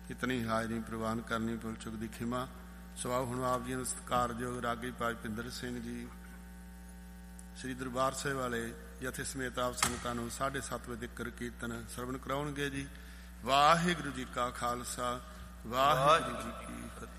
ਇਤਨੀ ਹਾਜ਼ਰੀ ਪ੍ਰਵਾਨ ਕਰਨੀ, ਭੁੱਲ ਚੁੱਕ ਦੀ ਖਿਮਾ। ਸਵਾਉ ਹੁਣ ਆਪ ਜੀ ਨੂੰ ਸਤਿਕਾਰਯੋਗ ਰਾਗੀ ਭਾਈ ਭਿੰਦਰ ਸਿੰਘ ਜੀ ਸ੍ਰੀ ਦਰਬਾਰ ਸਾਹਿਬ ਵਾਲੇ ਜਥੇ ਸਮੇਤ ਆਪ ਸੰਗਤਾਂ ਨੂੰ 7:30 ਵਜੇ ਤੱਕ ਕੀਰਤਨ ਸਰਵਣ ਕਰਾਉਣਗੇ ਜੀ। ਵਾਹਿਗੁਰੂ ਜੀ ਕਾ ਖਾਲਸਾ, ਵਾਹਿਗੁਰੂ ਜੀ ਕੀ ਫਤਿਹ।